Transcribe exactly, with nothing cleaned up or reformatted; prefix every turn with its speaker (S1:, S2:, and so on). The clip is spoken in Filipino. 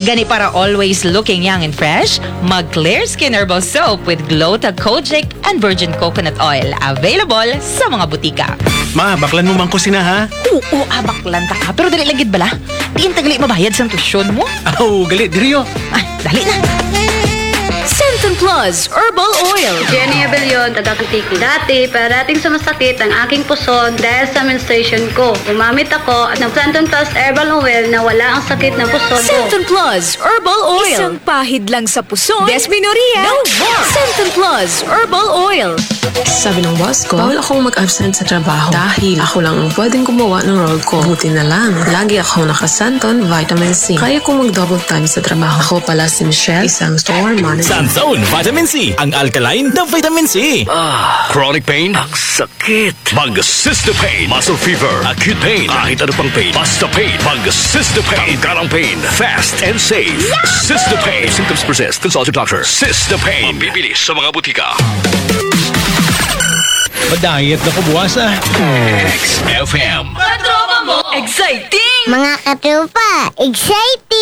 S1: Gani para always looking young and fresh, mag Clear Skin Herbal Soap with Glota Kojic and Virgin Coconut Oil. Available sa mga butika.
S2: Ma, baklan mo man ko sina ha?
S1: Oo, abaklan ta ka. Pero dali lagid bala. Diin tagali mabayad sa tusyon mo.
S2: Aw, gali, diriyo.
S1: Ah, dali na.
S3: Centum Plus Herbal Oil.
S4: Jenny Abellion, taga-Kutiki. Dati, parating sumasakit ang aking puson dahil sa menstruation ko. Gumamit ako at ng Centum Plus Herbal Oil na wala ang sakit ng puson ko.
S3: Centum Plus Herbal Oil.
S5: Isang pahid lang sa puson.
S3: Desmenoria.
S5: No more.
S3: Centum Plus Herbal Oil.
S6: Sabi ng boss ko, bawal akong mag-absent sa trabaho dahil ako lang ang pwedeng gumawa ng role ko. Buti na lang, lagi akong nakasanton vitamin C. Kaya kong mag-double time sa trabaho. Ako pala si Michelle, isang store manager.
S7: Sanzone Vitamin C, ang alkaline na vitamin C.
S8: Ah, chronic pain? Ang sakit. Mag-Cystopain. Muscle fever. Acute pain. Kahit ano pang pain. Basta pain. Mag-Cystopain. Tanggalang pain. Fast and safe. Cystopain. Symptoms persist. Consult your doctor. Cystopain. Mabibili sa mga butika.
S7: Madayet na ko buwas ah.
S8: X F M.
S3: Exciting!
S9: Mga katropa, exciting!